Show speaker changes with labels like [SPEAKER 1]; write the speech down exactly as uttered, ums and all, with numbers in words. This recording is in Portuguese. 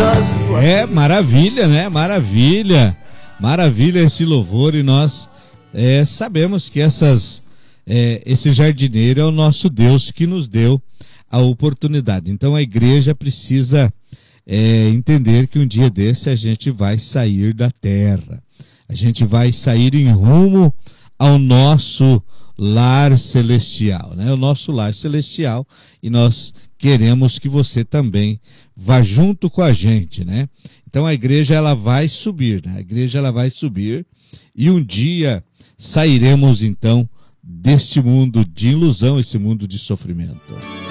[SPEAKER 1] É, maravilha, né? Maravilha. Maravilha esse louvor, e nós é, sabemos que essas, é, esse jardineiro é o nosso Deus que nos deu a oportunidade. Então a igreja precisa é, entender que um dia desse a gente vai sair da terra. A gente vai sair em rumo ao nosso lar celestial, né? O nosso lar celestial, e nós queremos que você também vá junto com a gente, né? Então a igreja ela vai subir, né? A igreja ela vai subir, e um dia sairemos então deste mundo de ilusão, esse mundo de sofrimento.